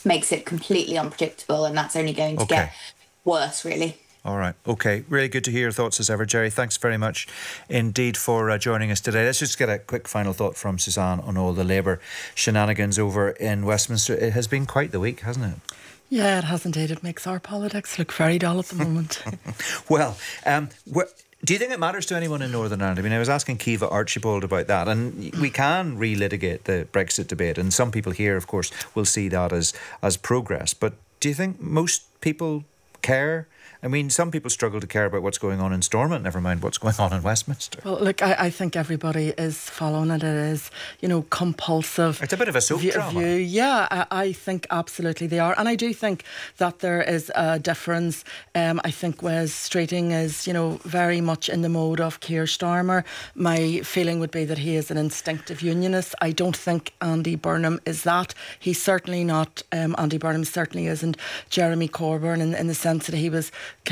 makes it completely unpredictable, and that's only going to get worse, really. All right. Okay. Really good to hear your thoughts as ever, Jerry. Thanks very much indeed for joining us today. Let's just get a quick final thought from Suzanne on all the Labour shenanigans over in Westminster. It has been quite the week, hasn't it? Yeah, it has indeed. It makes our politics look very dull at the moment. Well, do you think it matters to anyone in Northern Ireland? I mean, I was asking Kiva Archibald about that, and we can relitigate the Brexit debate, and some people here, of course, will see that as progress. But do you think most people care? I mean, some people struggle to care about what's going on in Stormont, never mind what's going on in Westminster. Well, look, I think everybody is following it. It is, compulsive. It's a bit of a soap drama. Yeah, I think absolutely they are. And I do think that there is a difference. I think Wes Streeting is, very much in the mode of Keir Starmer. My feeling would be that he is an instinctive unionist. I don't think Andy Burnham is that. He's certainly not. Andy Burnham certainly isn't Jeremy Corbyn in the sense that he was